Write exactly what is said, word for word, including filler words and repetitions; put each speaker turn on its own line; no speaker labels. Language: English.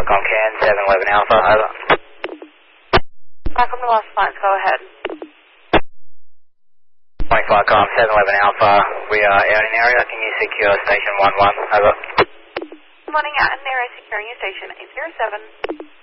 Comcan, seven eleven Alpha, over.
Welcome to Lost Lines, go ahead.
twenty-five Com, seven eleven Alpha, we are out in area, can you secure station one one, over.
Morning, out in area, securing your station eight zero seven.